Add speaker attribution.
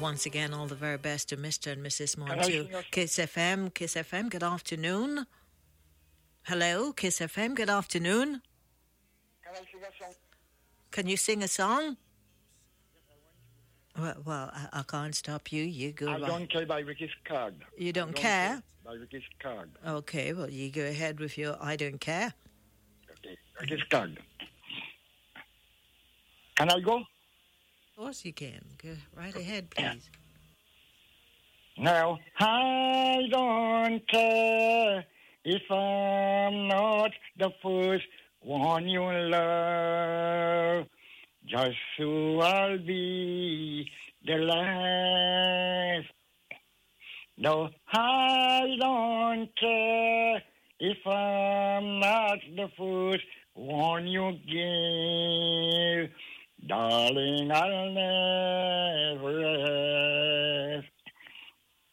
Speaker 1: once again, all the very best to Mr. and Mrs.
Speaker 2: Can I
Speaker 1: Montu.
Speaker 2: sing a-
Speaker 1: Kiss FM, Kiss FM, good afternoon. Hello, Kiss FM, good afternoon.
Speaker 2: Can I sing a song?
Speaker 1: Can you sing a song? Well, I can't stop you. You go
Speaker 2: I
Speaker 1: right.
Speaker 2: Don't Care by Ricky Skaggs.
Speaker 1: You don't care?
Speaker 2: By Ricky Skaggs.
Speaker 1: Okay, well, you go ahead with your I don't care.
Speaker 2: Okay, Ricky Skaggs. Can I go?
Speaker 1: Of course you can. Go right ahead, please.
Speaker 2: Now, I don't care if I'm not the first one you love. Just so I'll be the last. No, I don't care if I'm not the first one you give. Darling, I'll never